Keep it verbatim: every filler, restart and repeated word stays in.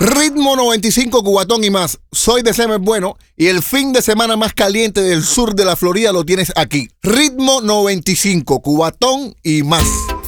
Ritmo noventa y cinco, Cubatón y más. Soy de Semer Bueno y el fin de semana más caliente del sur de la Florida lo tienes aquí. Ritmo noventa y cinco, Cubatón y más.